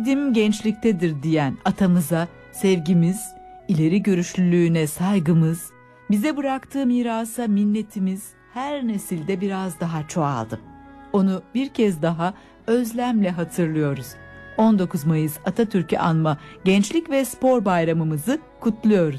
ümidim gençliktedir diyen atamıza sevgimiz, ileri görüşlülüğüne saygımız, bize bıraktığı mirasa minnetimiz her nesilde biraz daha çoğaldı. Onu bir kez daha özlemle hatırlıyoruz. 19 Mayıs Atatürk'ü anma Gençlik ve Spor Bayramımızı kutluyoruz.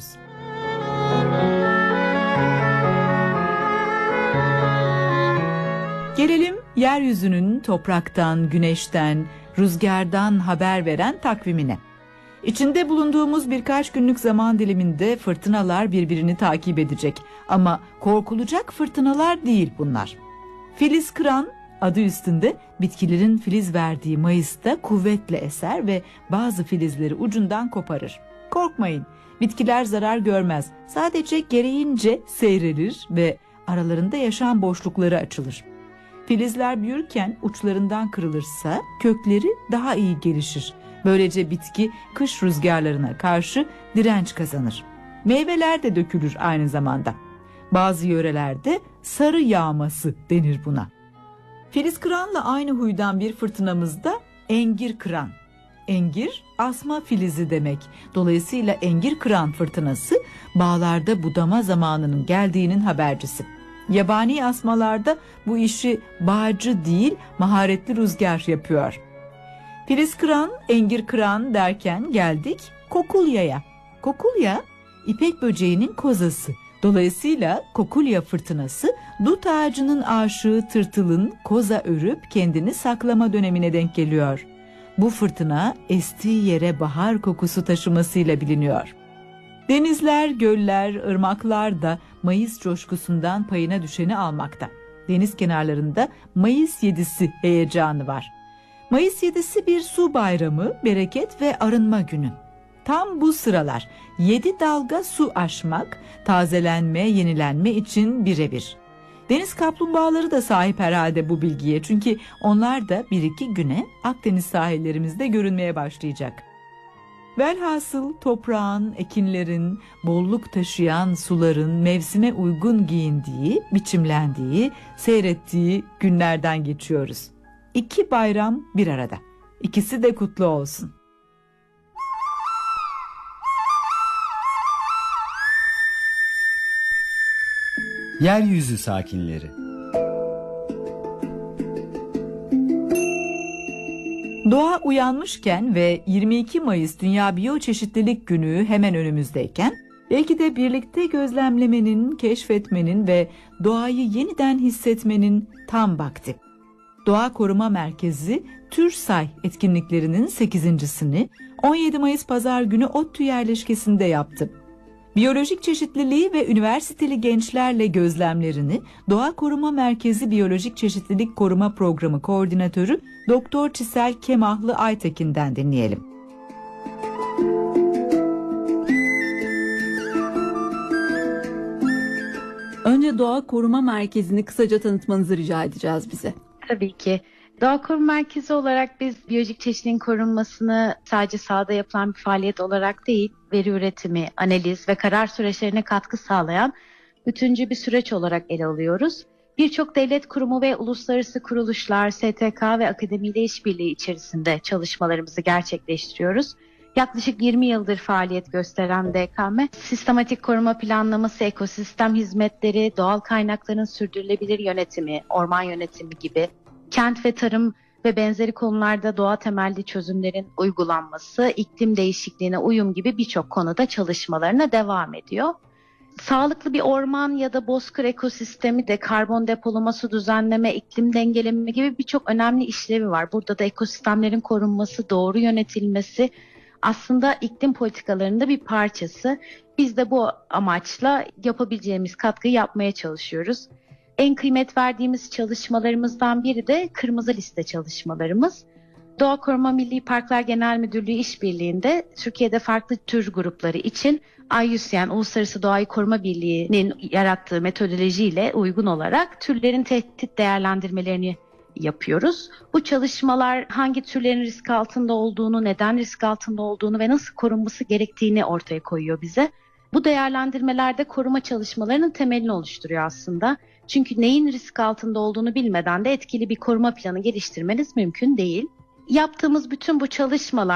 Gelelim yeryüzünün topraktan, güneşten, rüzgardan haber veren takvimine. İçinde bulunduğumuz birkaç günlük zaman diliminde fırtınalar birbirini takip edecek. Ama korkulacak fırtınalar değil bunlar. Filiz kıran adı üstünde bitkilerin filiz verdiği Mayıs'ta kuvvetle eser ve bazı filizleri ucundan koparır. Korkmayın, bitkiler zarar görmez. Sadece gereğince seyrelir ve aralarında yaşam boşlukları açılır. Filizler büyürken uçlarından kırılırsa kökleri daha iyi gelişir. Böylece bitki kış rüzgarlarına karşı direnç kazanır. Meyveler de dökülür aynı zamanda. Bazı yörelerde sarı yağması denir buna. Filiz kıranla aynı huydan bir fırtınamız da engir kıran. Engir asma filizi demek. Dolayısıyla engir kıran fırtınası bağlarda budama zamanının geldiğinin habercisi. Yabani asmalarda bu işi bağcı değil maharetli rüzgar yapıyor. Filiz kıran, engir kıran derken geldik kokulyaya. Kokulya, ipek böceğinin kozası. Dolayısıyla kokulya fırtınası dut ağacının aşığı tırtılın koza örüp kendini saklama dönemine denk geliyor. Bu fırtına estiği yere bahar kokusu taşımasıyla biliniyor. Denizler, göller, ırmaklar da Mayıs coşkusundan payına düşeni almakta. Deniz kenarlarında Mayıs 7'si heyecanı var. Mayıs 7'si bir su bayramı, bereket ve arınma günü. Tam bu sıralar 7 dalga su aşmak, tazelenme, yenilenme için birebir. Deniz kaplumbağaları da sahip herhalde bu bilgiye, çünkü onlar da 1-2 güne Akdeniz sahillerimizde görünmeye başlayacak. Velhasıl toprağın, ekinlerin, bolluk taşıyan suların mevsime uygun giyindiği, biçimlendiği, seyrettiği günlerden geçiyoruz. 2 bayram bir arada. İkisi de kutlu olsun. Yeryüzü sakinleri. Doğa uyanmışken ve 22 Mayıs Dünya Biyoçeşitlilik Günü hemen önümüzdeyken, belki de birlikte gözlemlemenin, keşfetmenin ve doğayı yeniden hissetmenin tam vakti. Doğa Koruma Merkezi TÜRSAY etkinliklerinin 8.sini 17 Mayıs Pazar günü ODTÜ yerleşkesinde yaptı. Biyolojik çeşitliliği ve üniversiteli gençlerle gözlemlerini Doğa Koruma Merkezi Biyolojik Çeşitlilik Koruma Programı Koordinatörü Doktor Çisel Kemahlı Aytekin'den dinleyelim. Önce Doğa Koruma Merkezi'ni kısaca tanıtmanızı rica edeceğiz bize. Tabii ki. Doğa Koruma Merkezi olarak biz biyolojik çeşitliliğin korunmasını sadece sahada yapılan bir faaliyet olarak değil, veri üretimi, analiz ve karar süreçlerine katkı sağlayan bütüncül bir süreç olarak ele alıyoruz. Birçok devlet kurumu ve uluslararası kuruluşlar, STK ve akademiyle işbirliği içerisinde çalışmalarımızı gerçekleştiriyoruz. Yaklaşık 20 yıldır faaliyet gösteren DKM, sistematik koruma planlaması, ekosistem hizmetleri, doğal kaynakların sürdürülebilir yönetimi, orman yönetimi gibi kent ve tarım ve benzeri konularda doğa temelli çözümlerin uygulanması, iklim değişikliğine uyum gibi birçok konuda çalışmalarına devam ediyor. Sağlıklı bir orman ya da bozkır ekosistemi de karbon depolama, su düzenleme, iklim dengeleme gibi birçok önemli işlevi var. Burada da ekosistemlerin korunması, doğru yönetilmesi aslında iklim politikalarının bir parçası. Biz de bu amaçla yapabileceğimiz katkıyı yapmaya çalışıyoruz. En kıymet verdiğimiz çalışmalarımızdan biri de kırmızı liste çalışmalarımız. Doğa Koruma Milli Parklar Genel Müdürlüğü işbirliğinde Türkiye'de farklı tür grupları için IUCN Uluslararası Doğayı Koruma Birliği'nin yarattığı metodolojiyle uygun olarak türlerin tehdit değerlendirmelerini yapıyoruz. Bu çalışmalar hangi türlerin risk altında olduğunu, neden risk altında olduğunu ve nasıl korunması gerektiğini ortaya koyuyor bize. Bu değerlendirmelerde koruma çalışmalarının temelini oluşturuyor aslında. Çünkü neyin risk altında olduğunu bilmeden de etkili bir koruma planı geliştirmeniz mümkün değil. Yaptığımız bütün bu çalışmalar